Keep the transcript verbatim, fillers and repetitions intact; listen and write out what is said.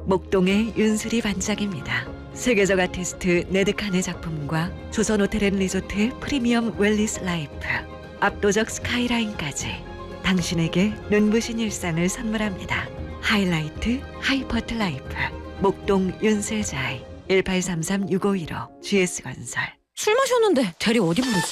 목동의 윤수리 반짝입니다. 세계적 아티스트 네드칸의 작품과 조선호텔앤리조트 프리미엄 웰리스 라이프, 압도적 스카이라인까지 당신에게 눈부신 일상을 선물합니다. 하이라이트 하이퍼트 라이프 목동 윤세자이 일팔삼삼 육오일오 지에스건설. 술 마셨는데 대리 어디 부르지?